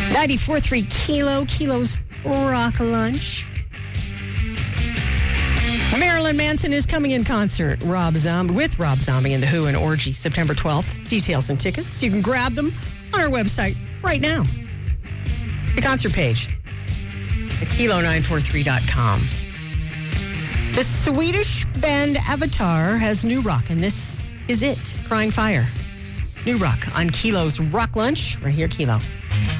94.3 Kilo, Kilo's Rock Lunch. Marilyn Manson is coming in concert with Rob Zombie and The Who and Orgy, September 12th. Details and tickets, you can grab them on our website right now. The concert page at kilo943.com. The Swedish band Avatar has new rock, and this is it, Crying Fire. New rock on Kilo's Rock Lunch, right here, Kilo.